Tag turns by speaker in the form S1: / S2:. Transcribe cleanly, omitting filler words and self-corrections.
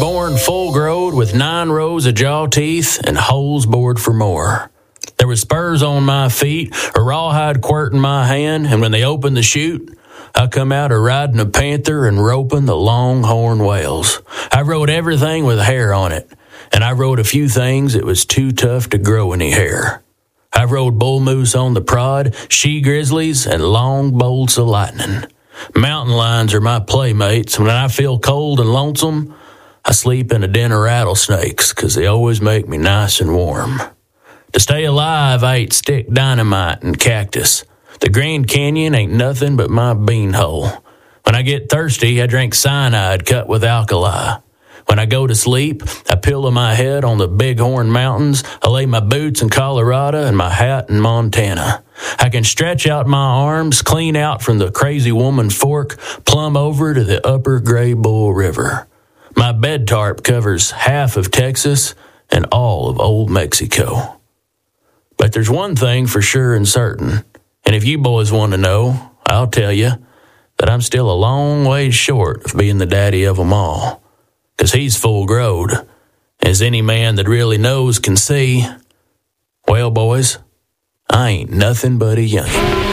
S1: born full-growed with 9 rows of jaw teeth and holes bored for more. There was spurs on my feet, a rawhide quirt in my hand, and when they opened the chute, I come out a riding a panther and roping the longhorn whales. I rode everything with hair on it, and I rode a few things that was too tough to grow any hair. I rode bull moose on the prod, she grizzlies, and long bolts of lightning. Mountain lions are my playmates. When I feel cold and lonesome, I sleep in a den of rattlesnakes, 'cause they always make me nice and warm. To stay alive, I ate stick dynamite and cactus. The Grand Canyon ain't nothing but my beanhole. When I get thirsty, I drink cyanide cut with alkali. When I go to sleep, I pillow my head on the Bighorn Mountains. I lay my boots in Colorado and my hat in Montana. I can stretch out my arms clean out from the Crazy Woman Fork, plumb over to the upper Gray Bull River. My bed tarp covers half of Texas and all of Old Mexico. But there's one thing for sure and certain, and if you boys want to know, I'll tell you that I'm still a long ways short of being the daddy of them all, 'cause he's full-growed, as any man that really knows can see. Well, boys, I ain't nothing but a youngin'.